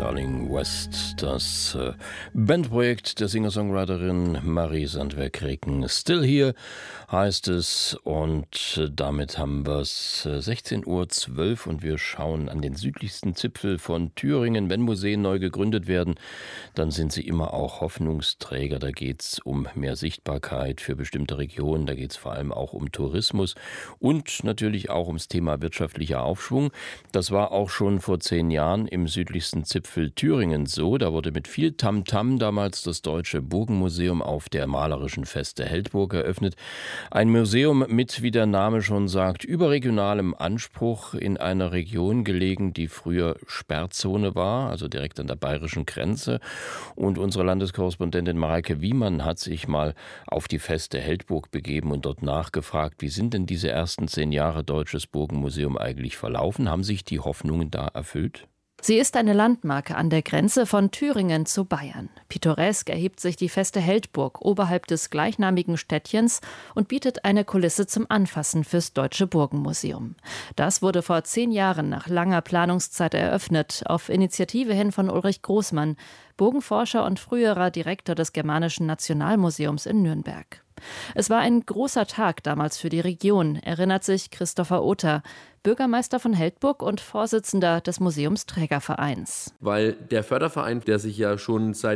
Darling West, das Bandprojekt der Singer-Songwriterin Marie Sandberg-Reken. Still Here heißt es, und damit haben wir es 16:12 Uhr und wir schauen an den südlichsten Zipfel von Thüringen. Wenn Museen neu gegründet werden, dann sind sie immer auch Hoffnungsträger. Da geht es um mehr Sichtbarkeit für bestimmte Regionen, da geht es vor allem auch um Tourismus und natürlich auch ums Thema wirtschaftlicher Aufschwung. Das war auch schon vor 10 Jahren im südlichsten Zipfel Thüringens so. Da wurde mit viel Tamtam damals das Deutsche Burgenmuseum auf der malerischen Feste Heldburg eröffnet. Ein Museum mit, wie der Name schon sagt, überregionalem Anspruch, in einer Region gelegen, die früher Sperrzone war, also direkt an der bayerischen Grenze. Und unsere Landeskorrespondentin Mareike Wiemann hat sich mal auf die Feste Heldburg begeben und dort nachgefragt, wie sind denn diese ersten 10 Jahre Deutsches Burgenmuseum eigentlich verlaufen? Haben sich die Hoffnungen da erfüllt? Sie ist eine Landmarke an der Grenze von Thüringen zu Bayern. Pittoresk erhebt sich die Feste Heldburg oberhalb des gleichnamigen Städtchens und bietet eine Kulisse zum Anfassen fürs Deutsche Burgenmuseum. Das wurde vor 10 Jahren nach langer Planungszeit eröffnet, auf Initiative hin von Ulrich Großmann, Burgenforscher und früherer Direktor des Germanischen Nationalmuseums in Nürnberg. Es war ein großer Tag damals für die Region, erinnert sich Christopher Otter, Bürgermeister von Heldburg und Vorsitzender des Museumsträgervereins. Weil der Förderverein, der sich ja schon seit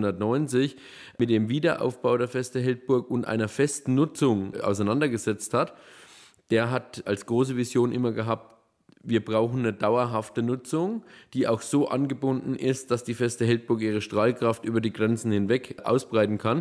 1990 mit dem Wiederaufbau der Feste Heldburg und einer festen Nutzung auseinandergesetzt hat, der hat als große Vision immer gehabt, wir brauchen eine dauerhafte Nutzung, die auch so angebunden ist, dass die Feste Heldburg ihre Strahlkraft über die Grenzen hinweg ausbreiten kann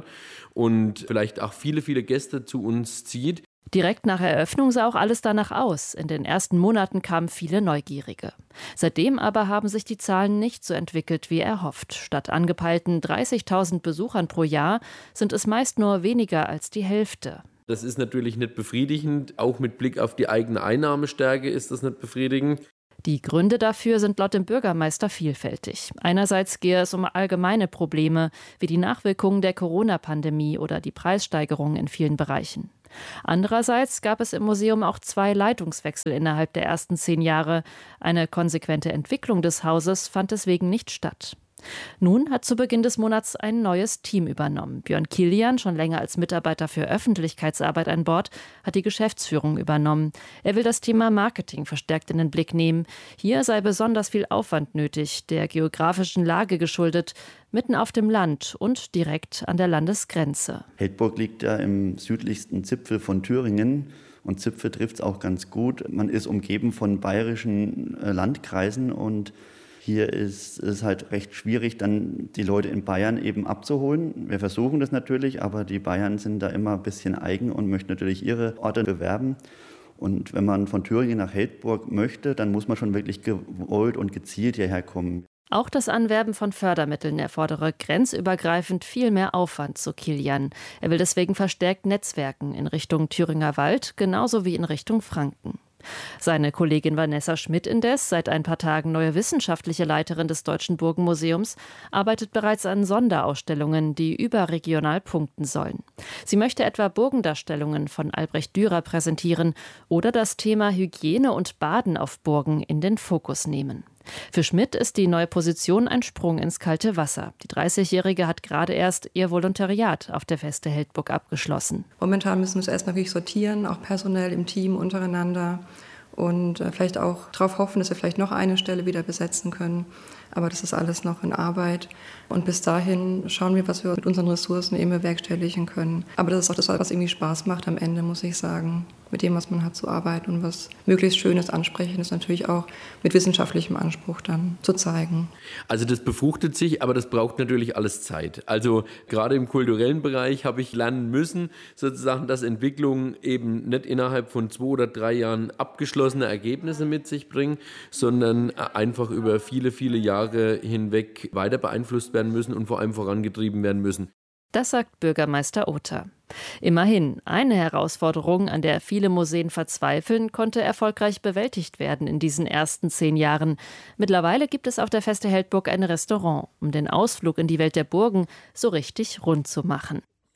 und vielleicht auch viele, viele Gäste zu uns zieht. Direkt nach Eröffnung sah auch alles danach aus. In den ersten Monaten kamen viele Neugierige. Seitdem aber haben sich die Zahlen nicht so entwickelt wie erhofft. Statt angepeilten 30.000 Besuchern pro Jahr sind es meist nur weniger als die Hälfte. Das ist natürlich nicht befriedigend. Auch mit Blick auf die eigene Einnahmestärke ist das nicht befriedigend. Die Gründe dafür sind laut dem Bürgermeister vielfältig. Einerseits gehe es um allgemeine Probleme wie die Nachwirkungen der Corona-Pandemie oder die Preissteigerungen in vielen Bereichen. Andererseits gab es im Museum auch 2 Leitungswechsel innerhalb der ersten 10 Jahre. Eine konsequente Entwicklung des Hauses fand deswegen nicht statt. Nun hat zu Beginn des Monats ein neues Team übernommen. Björn Kilian, schon länger als Mitarbeiter für Öffentlichkeitsarbeit an Bord, hat die Geschäftsführung übernommen. Er will das Thema Marketing verstärkt in den Blick nehmen. Hier sei besonders viel Aufwand nötig, der geografischen Lage geschuldet, mitten auf dem Land und direkt an der Landesgrenze. Heldburg liegt ja im südlichsten Zipfel von Thüringen. Und Zipfel trifft es auch ganz gut. Man ist umgeben von bayerischen Landkreisen und hier ist es halt recht schwierig, dann die Leute in Bayern eben abzuholen. Wir versuchen das natürlich, aber die Bayern sind da immer ein bisschen eigen und möchten natürlich ihre Orte bewerben. Und wenn man von Thüringen nach Heldburg möchte, dann muss man schon wirklich gewollt und gezielt hierher kommen. Auch das Anwerben von Fördermitteln erfordere grenzübergreifend viel mehr Aufwand, so Kilian. Er will deswegen verstärkt netzwerken in Richtung Thüringer Wald, genauso wie in Richtung Franken. Seine Kollegin Vanessa Schmidt indes, seit ein paar Tagen neue wissenschaftliche Leiterin des Deutschen Burgenmuseums, arbeitet bereits an Sonderausstellungen, die überregional punkten sollen. Sie möchte etwa Burgendarstellungen von Albrecht Dürer präsentieren oder das Thema Hygiene und Baden auf Burgen in den Fokus nehmen. Für Schmidt ist die neue Position ein Sprung ins kalte Wasser. Die 30-Jährige hat gerade erst ihr Volontariat auf der Feste Heldburg abgeschlossen. Momentan müssen wir es erstmal wirklich sortieren, auch personell im Team untereinander und vielleicht auch darauf hoffen, dass wir vielleicht noch eine Stelle wieder besetzen können. Aber das ist alles noch in Arbeit. Und bis dahin schauen wir, was wir mit unseren Ressourcen eben bewerkstelligen können. Aber das ist auch das, was irgendwie Spaß macht am Ende, muss ich sagen. Mit dem, was man hat, zu arbeiten und was möglichst Schönes, Ansprechendes natürlich auch mit wissenschaftlichem Anspruch dann zu zeigen. Also das befruchtet sich, aber das braucht natürlich alles Zeit. Also gerade im kulturellen Bereich habe ich lernen müssen, sozusagen, dass Entwicklung eben nicht innerhalb von 2 oder 3 Jahren abgeschlossene Ergebnisse mit sich bringen, sondern einfach über viele, viele Jahre hinweg weiter beeinflusst werden müssen und vor allem vorangetrieben werden müssen. Das sagt Bürgermeister Otter. Immerhin, eine Herausforderung, an der viele Museen verzweifeln, konnte erfolgreich bewältigt werden in diesen ersten 10 Jahren. Mittlerweile gibt es auf der Feste Heldburg ein Restaurant, um den Ausflug in die Welt der Burgen so richtig rund zu machen.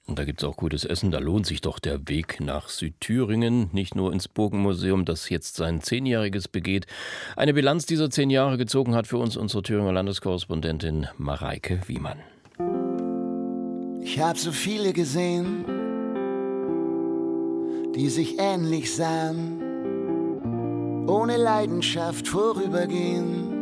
Und da gibt es auch gutes Essen. Da lohnt sich doch der Weg nach Südthüringen, nicht nur ins Burgenmuseum, das jetzt sein 10-jähriges begeht. Eine Bilanz dieser 10 Jahre gezogen hat für uns unsere Thüringer Landeskorrespondentin Mareike Wiemann. Ich hab so viele gesehen, die sich ähnlich sahen, ohne Leidenschaft vorübergehen.